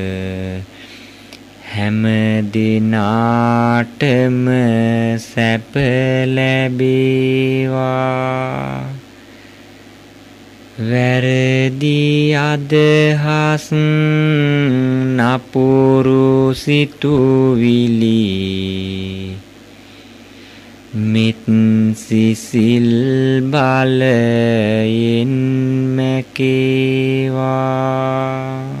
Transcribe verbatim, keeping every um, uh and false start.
හැම දිනාටම සැප ලැබේවා. වැරදි අදහස් නපුරු සිතුවිලි මිත් සිසිල් බලයෙන් මැකේවා.